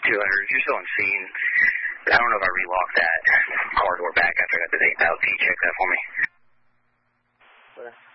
200. If you're still on scene, I don't know if I relocked that car door back after I got the tape out. Can you check that for me? Okay.